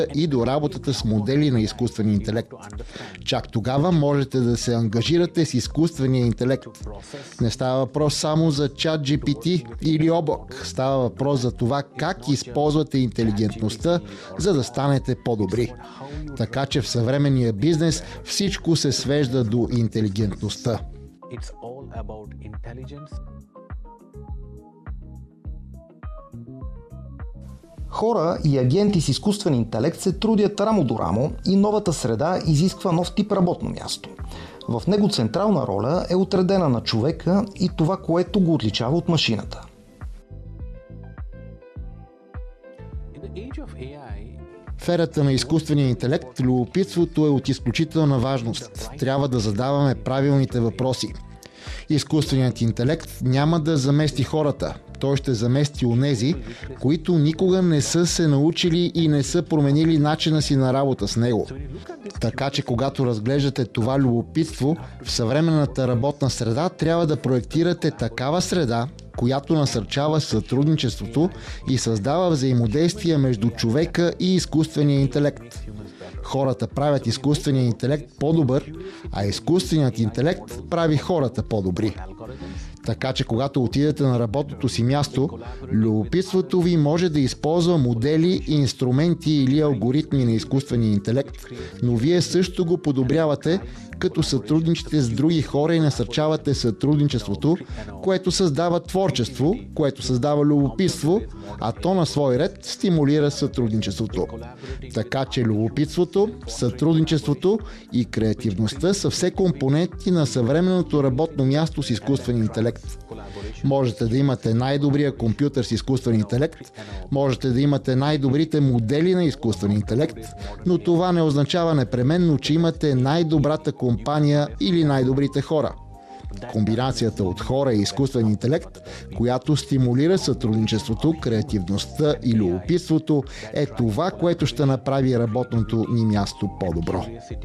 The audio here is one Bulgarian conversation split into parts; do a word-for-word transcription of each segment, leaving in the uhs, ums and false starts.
и до работата с модели на изкуствен интелект. Чак тогава можете да се ангажирате с изкуствения интелект. Не става въпрос само за чат джи пи ти или облак. Става въпрос за това как използвате интелигентността, за да станете по-добри. Така че в съвременния бизнес всичко се свежда до интелигентността. Хора и агенти с изкуствен интелект се трудят рамо до рамо и новата среда изисква нов тип работно място. В него централна роля е отредена на човека и това, което го отличава от машината. В ерата на изкуствения интелект любопитството е от изключителна важност. Трябва да задаваме правилните въпроси. Изкуственият интелект няма да замести хората. Той ще замести онези, които никога не са се научили и не са променили начина си на работа с него. Така че когато разглеждате това любопитство, в съвременната работна среда трябва да проектирате такава среда, която насърчава сътрудничеството и създава взаимодействие между човека и изкуствения интелект. Хората правят изкуствения интелект по-добър, а изкуственият интелект прави хората по-добри. Така че когато отидете на работното си място, любопитството ви може да използва модели, инструменти или алгоритми на изкуствения интелект, но вие също го подобрявате, като сътрудничите с други хора и насърчавате сътрудничеството, което създава творчество, което създава любопитство, а то на свой ред стимулира сътрудничеството. Така че любопитството, сътрудничеството и креативността са все компоненти на съвременното работно място с изкуствен интелект. Можете да имате най-добрия компютър с изкуствен интелект, можете да имате най-добрите модели на изкуствен интелект, но това не означава непременно, че имате най-добрата компания или най-добрите хора. Комбинацията от хора и изкуствен интелект, която стимулира сътрудничеството, креативността и любопитството, е това, което ще направи работното ни място по-добро.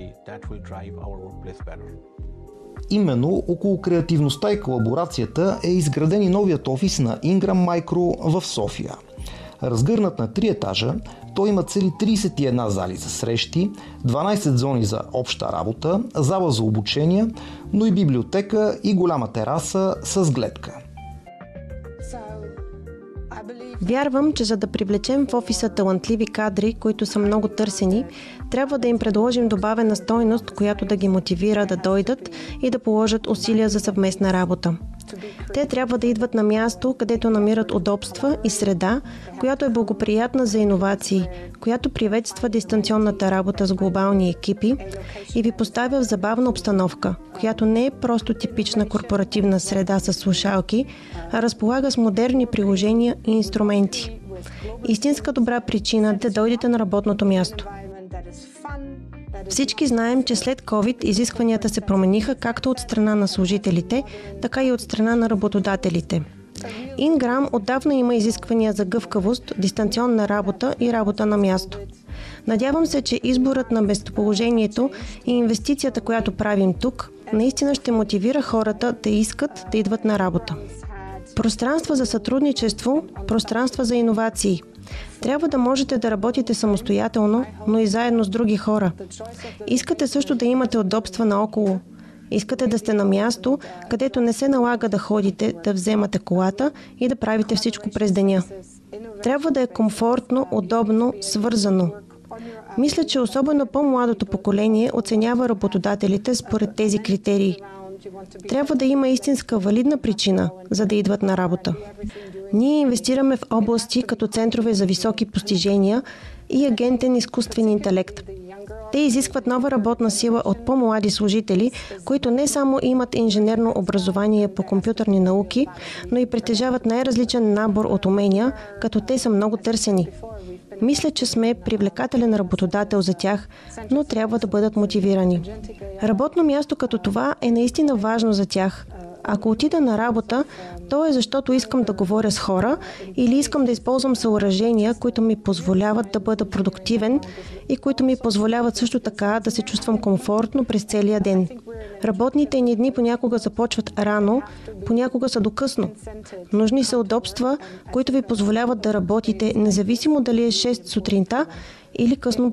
Именно около креативността и колаборацията е изграден и новият офис на Ingram Micro в София. Разгърнат на три етажа, той има цели тридесет и една зали за срещи, дванадесет зони за обща работа, зала за обучение, но и библиотека и голяма тераса с гледка. Вярвам, че за да привлечем в офиса талантливи кадри, които са много търсени, трябва да им предложим добавена стойност, която да ги мотивира да дойдат и да положат усилия за съвместна работа. Те трябва да идват на място, където намират удобства и среда, която е благоприятна за иновации, която приветства дистанционната работа с глобални екипи и ви поставя в забавна обстановка, която не е просто типична корпоративна среда с слушалки, а разполага с модерни приложения и инструменти. Истинска добра причина да дойдете на работното място. Всички знаем, че след COVID изискванията се промениха както от страна на служителите, така и от страна на работодателите. Ingram отдавна има изисквания за гъвкавост, дистанционна работа и работа на място. Надявам се, че изборът на местоположението и инвестицията, която правим тук, наистина ще мотивира хората да искат да идват на работа. Пространства за сътрудничество, пространства за иновации. Трябва да можете да работите самостоятелно, но и заедно с други хора. Искате също да имате удобства наоколо. Искате да сте на място, където не се налага да ходите, да вземате колата и да правите всичко през деня. Трябва да е комфортно, удобно, свързано. Мисля, че особено по-младото поколение оценява работодателите според тези критерии. Трябва да има истинска валидна причина, за да идват на работа. Ние инвестираме в области като центрове за високи постижения и агентен изкуствен интелект. Те изискват нова работна сила от по-млади служители, които не само имат инженерно образование по компютърни науки, но и притежават най-различен набор от умения, като те са много търсени. Мисля, че сме привлекателен работодател за тях, но трябва да бъдат мотивирани. Работно място като това е наистина важно за тях. Ако отида на работа, то е защото искам да говоря с хора или искам да използвам съоръжения, които ми позволяват да бъда продуктивен и които ми позволяват също така да се чувствам комфортно през целия ден. Работните ни дни понякога започват рано, понякога са до късно. Нужни са удобства, които ви позволяват да работите, независимо дали е шест сутринта или късно